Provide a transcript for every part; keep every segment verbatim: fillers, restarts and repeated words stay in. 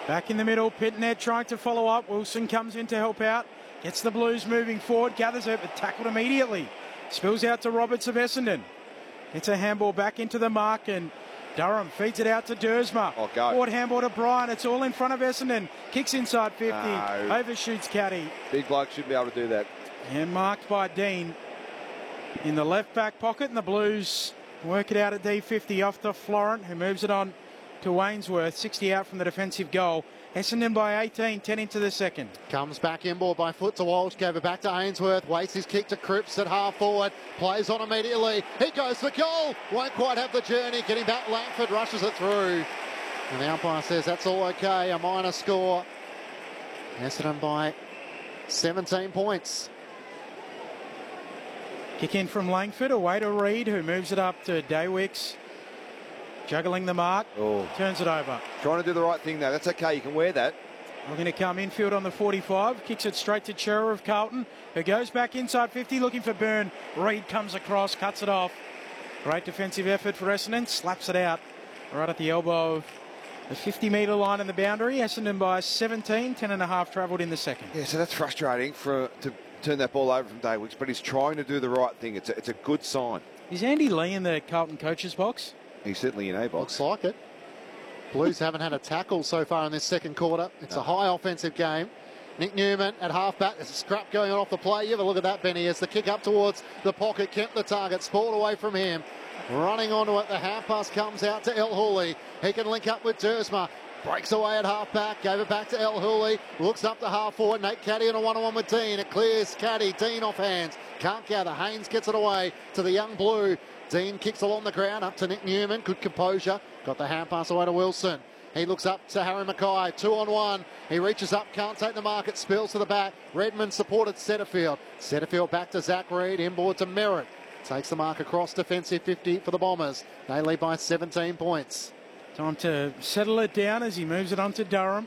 Back in the middle, Pitnet trying to follow up. Wilson comes in to help out. Gets the Blues moving forward. Gathers it, but tackled immediately. Spills out to Roberts of Essendon. Gets a handball back into the mark, and Durham feeds it out to Dersma. Oh, go. Forward handball to Bryan. It's all in front of Essendon. Kicks inside fifty. No. Overshoots Caddy. Big bloke should be able to do that. And marked by Dean in the left back pocket, and the Blues work it out at D fifty off to Florent, who moves it on to Wainsworth. sixty out from the defensive goal. Essendon by eighteen, ten into the second. Comes back in ball by foot to Walsh, gave it back to Ainsworth, waits his kick to Cripps at half forward, plays on immediately, he goes for goal, won't quite have the journey, getting back Langford, rushes it through. And the umpire says that's all okay, a minor score. Essendon by seventeen points. Kick in from Langford, away to Reid, who moves it up to Daywicks. Juggling the mark, oh. Turns it over. Trying to do the right thing though, that's okay, you can wear that. Looking to come infield on the forty-five, kicks it straight to Chera of Carlton, who goes back inside fifty, looking for Byrne. Reid comes across, cuts it off. Great defensive effort for Essendon, slaps it out right at the elbow of the fifty metre line in the boundary. Essendon by seventeen, ten and a half travelled in the second. Yeah, so that's frustrating for to turn that ball over from Daywicks, but he's trying to do the right thing. It's a, it's a good sign. Is Andy Lee in the Carlton coach's box? He's certainly in A box. Looks like it. Blues haven't had a tackle so far in this second quarter. It's no. a high offensive game. Nick Newman at half-back. There's a scrap going on off the play. You have a look at that, Benny, as the kick up towards the pocket. Kemp the target, spoiled away from him. Running onto it, the half pass comes out to El Hooley. He can link up with Dersma. Breaks away at half-back, gave it back to El Hooley. Looks up to half-forward. Nate Caddy on a one-on-one with Dean. It clears Caddy. Dean off hands. Can't gather. Haynes gets it away to the young Blue. Dean kicks along the ground up to Nick Newman. Good composure. Got the hand pass away to Wilson. He looks up to Harry Mackay. Two on one. He reaches up. Can't take the mark. It spills to the back. Redmond supported Setterfield. Setterfield back to Zach Reid. Inboard to Merritt. Takes the mark across defensive fifty for the Bombers. They lead by seventeen points. Time to settle it down as he moves it on to Durham.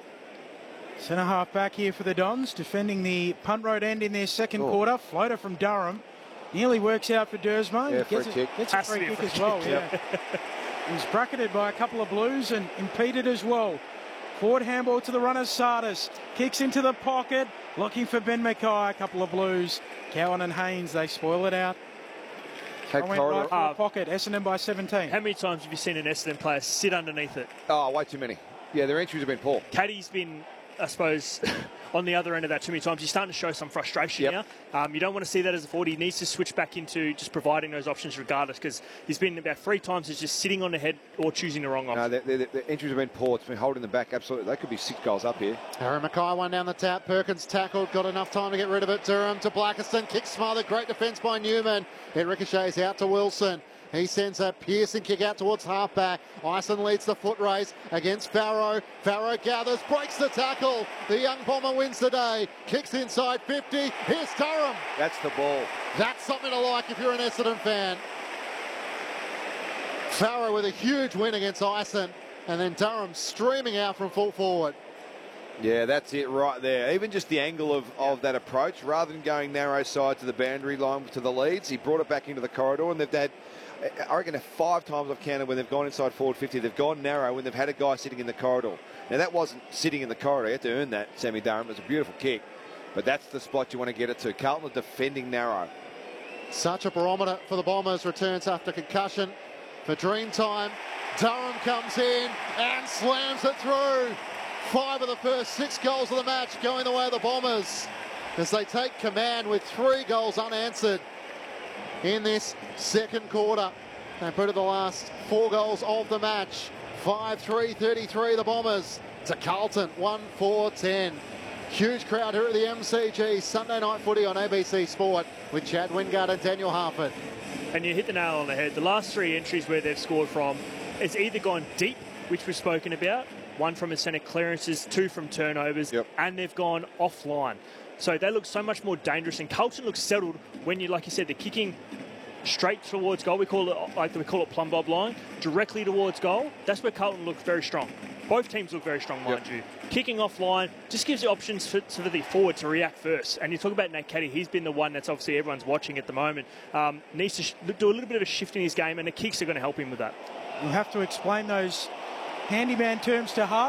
Centre half back here for the Dons. Defending the punt road end in their second oh. quarter. Floater from Durham. Nearly works out for Dersma. Yeah, gets free a, kick. Gets a free kick as well. Yeah. He was bracketed by a couple of Blues and impeded as well. Forward handball to the runner, Sardis. Kicks into the pocket. Looking for Ben Mackay. A couple of Blues. Cowan and Haynes, they spoil it out. Take went corridor. right for Uh, the pocket. Essendon by seventeen. How many times have you seen an Essendon player sit underneath it? Oh, way too many. Yeah, their entries have been poor. Caddy's been, I suppose, on the other end of that too many times. He's starting to show some frustration Yep. now. Um, you don't want to see that as a forward. He needs to switch back into just providing those options regardless, because he's been about three times he's just sitting on the head or choosing the wrong option. No, their, their, their entries have been poor. It's been holding them back. Absolutely. They could be six goals up here. Harry Mackay one down the tap. Perkins tackled. Got enough time to get rid of it. Durham to Blackiston. Kick smothered. Great defence by Newman. It ricochets out to Wilson. He sends a piercing kick out towards halfback. Ison leads the foot race against Farrow. Farrow gathers, breaks the tackle. The young Bomber wins the day. Kicks inside fifty. Here's Durham. That's the ball. That's something to like if you're an Essendon fan. Farrow with a huge win against Ison. And then Durham streaming out from full forward. Yeah, that's it right there. Even just the angle of, of that approach, rather than going narrow side to the boundary line to the leads, he brought it back into the corridor, and they've had, I reckon, five times I've counted when they've gone inside forward fifty, they've gone narrow when they've had a guy sitting in the corridor. Now, that wasn't sitting in the corridor. You had to earn that, Sammy Durham. It was a beautiful kick, but that's the spot you want to get it to. Carlton are defending narrow. Such a barometer for the Bombers. Returns after concussion for Dreamtime. Durham comes in and slams it through. Five of the first six goals of the match going the way of the Bombers as they take command with three goals unanswered in this second quarter. They put in the last four goals of the match. five three thirty-three the Bombers to Carlton one four ten. Huge crowd here at the M C G. Sunday night footy on A B C Sport with Chad Wingard and Daniel Harford. And you hit the nail on the head. The last three entries where they've scored from, it's either gone deep, which we've spoken about, one from a centre clearances, two from turnovers, yep. and they've gone offline. So they look so much more dangerous, and Carlton looks settled when you, like you said, they're kicking straight towards goal. We call it, like we call it plumb bob line, directly towards goal. That's where Carlton looks very strong. Both teams look very strong, mind yep. you. Kicking offline just gives you options for, for the forward to react first. And you talk about Nate Caddy, he's been the one that's obviously everyone's watching at the moment. Um, needs to sh- do a little bit of a shift in his game, and the kicks are going to help him with that. We'll have to explain those handyman terms to half.